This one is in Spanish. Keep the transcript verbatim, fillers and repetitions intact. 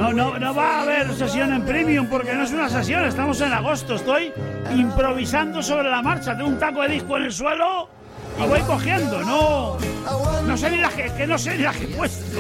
No, no, no va a haber sesión en Premium porque no es una sesión, estamos en agosto. Estoy improvisando sobre la marcha. Tengo un taco de disco en el suelo y voy cogiendo. No, no sé ni la que, que no sé ni la que he puesto.